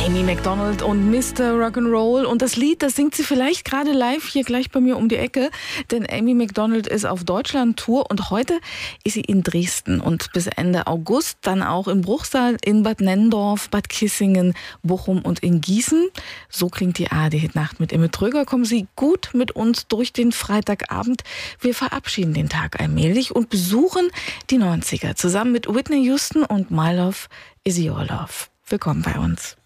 Amy Macdonald und Mr. Rock'n'Roll. Und das Lied, das singt sie vielleicht gerade live hier gleich bei mir um die Ecke. Denn Amy Macdonald ist auf Deutschland-Tour und heute ist sie in Dresden. Und bis Ende August dann auch in Bruchsal, in Bad Nenndorf, Bad Kissingen, Bochum und in Gießen. So klingt die ARD-Hitnacht mit Imme Tröger. Kommen Sie gut mit uns durch den Freitagabend. Wir verabschieden den Tag allmählich und besuchen die 90er zusammen mit Whitney Houston und My Love Is Your Love. Willkommen bei uns.